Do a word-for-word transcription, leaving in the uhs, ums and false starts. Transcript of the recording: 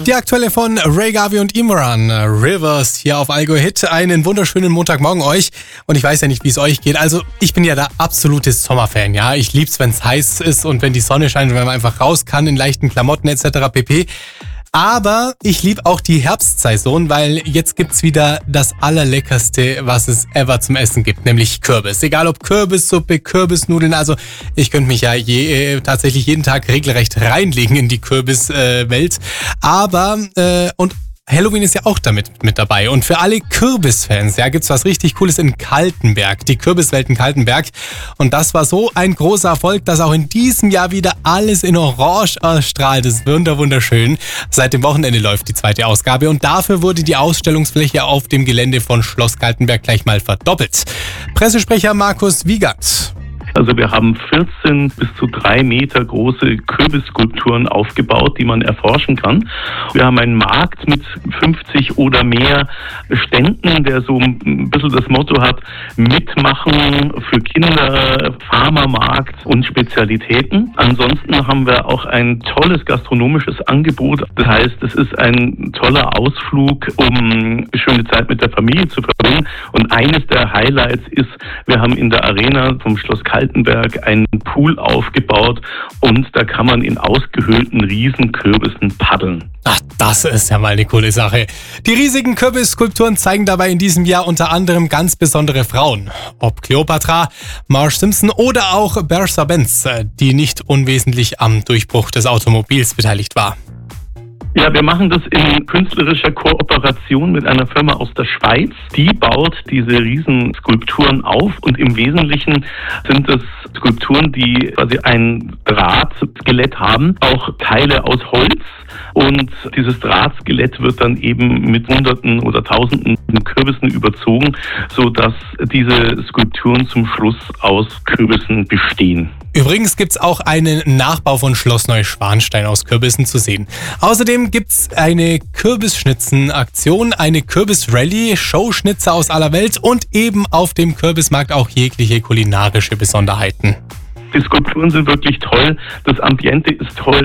Die aktuelle von Ray Garvey und Imran, Rivers, hier auf Allgäu Hit. Einen wunderschönen Montagmorgen euch. Und ich weiß ja nicht, wie es euch geht. Also ich bin ja der absolute Sommerfan, ja. Ich lieb's, wenn es heiß ist und wenn die Sonne scheint und wenn man einfach raus kann in leichten Klamotten et cetera pp. Aber ich liebe auch die Herbstsaison, weil jetzt gibt's wieder das Allerleckerste, was es ever zum Essen gibt, nämlich Kürbis. Egal ob Kürbissuppe, Kürbisnudeln, also ich könnte mich ja je, äh, tatsächlich jeden Tag regelrecht reinlegen in die Kürbiswelt. Äh, Aber, äh, und Halloween ist ja auch damit mit dabei. Und für alle Kürbisfans, ja, gibt's was richtig Cooles in Kaltenberg, die Kürbiswelt in Kaltenberg. Und das war so ein großer Erfolg, dass auch in diesem Jahr wieder alles in Orange erstrahlt. Das ist wunderschön. Seit dem Wochenende läuft die zweite Ausgabe und dafür wurde die Ausstellungsfläche auf dem Gelände von Schloss Kaltenberg gleich mal verdoppelt. Pressesprecher Markus Wiegand. Also wir haben vierzehn bis zu drei Meter große Kürbisskulpturen aufgebaut, die man erforschen kann. Wir haben einen Markt mit fünfzig oder mehr Ständen, der so ein bisschen das Motto hat, mitmachen für Kinder, Farmermarkt und Spezialitäten. Ansonsten haben wir auch ein tolles gastronomisches Angebot. Das heißt, es ist ein toller Ausflug, um eine schöne Zeit mit der Familie zu verbringen. Und eines der Highlights ist, wir haben in der Arena vom Schloss Kaltenberg einen Pool aufgebaut und da kann man in ausgehöhlten Riesenkürbissen paddeln. Ach, das ist ja mal eine coole Sache. Die riesigen Kürbisskulpturen zeigen dabei in diesem Jahr unter anderem ganz besondere Frauen. Ob Cleopatra, Marge Simpson oder auch Bertha Benz, die nicht unwesentlich am Durchbruch des Automobils beteiligt war. Ja, wir machen das in künstlerischer Kooperation mit einer Firma aus der Schweiz. Die baut diese Riesenskulpturen auf und im Wesentlichen sind es Skulpturen, die quasi ein Drahtskelett haben, auch Teile aus Holz. Und dieses Drahtskelett wird dann eben mit Hunderten oder Tausenden Kürbissen überzogen, sodass diese Skulpturen zum Schluss aus Kürbissen bestehen. Übrigens gibt's auch einen Nachbau von Schloss Neuschwanstein aus Kürbissen zu sehen. Außerdem gibt's eine Kürbisschnitzen-Aktion, eine Kürbis-Rallye, Showschnitzer aus aller Welt und eben auf dem Kürbismarkt auch jegliche kulinarische Besonderheiten. Die Skulpturen sind wirklich toll, das Ambiente ist toll.